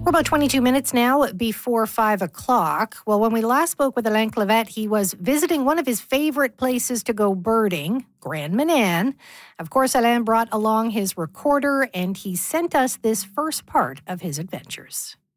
We're about 22 minutes now before 5 o'clock. Well, when we last spoke with Alain Clavette, he was visiting one of his favorite places to go birding, Grand Manan. Of course, Alain brought along his recorder, and he sent us this first part of his adventures.